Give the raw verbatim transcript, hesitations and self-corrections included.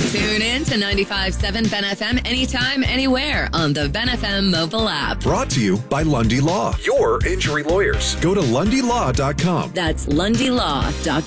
Tune in to ninety-five point seven Ben F M anytime, anywhere on the Ben F M mobile app. Brought to you by Lundy Law, your injury lawyers. Go to lundy law dot com. That's lundy law dot